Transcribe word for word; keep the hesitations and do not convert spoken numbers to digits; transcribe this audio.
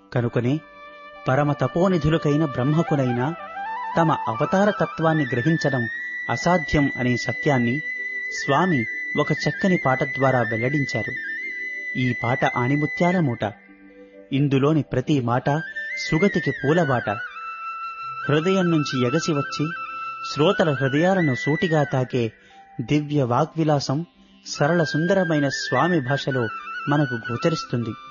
కనుకనే పరమ తపోనిధులకైన బ్రహ్మకునైనా తమ అవతార తత్వాన్ని గ్రహించడం అసాధ్యం అనే సత్యాన్ని స్వామి ఒక చక్కని పాట ద్వారా వెల్లడించారు. ఈ పాట ఆణిముత్యాల మూట. ఇందులోని ప్రతి మాట సుగతికి పూలబాట. హృదయం నుంచి ఎగసి వచ్చి శ్రోతల హృదయాలను సూటిగా తాకే దివ్య వాగ్విలాసం సరళ సుందరమైన స్వామి భాషలో మనకు గోచరిస్తుంది.